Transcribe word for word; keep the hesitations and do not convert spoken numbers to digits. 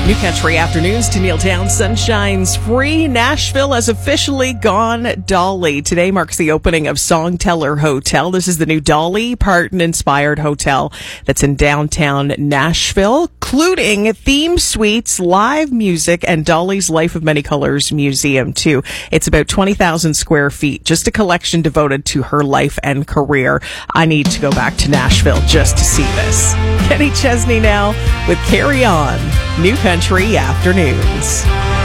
New Country Afternoons to Neil Town. Sunshine's free. Nashville has officially gone Dolly. Today marks the opening of Songteller Hotel. This is the new Dolly Parton-inspired hotel that's in downtown Nashville, including theme suites, live music, and Dolly's Life of Many Colors Museum, too. It's about twenty thousand square feet, just a collection devoted to her life and career. I need to go back to Nashville just to see this. Kenny Chesney now with Carry On. New Country Afternoons.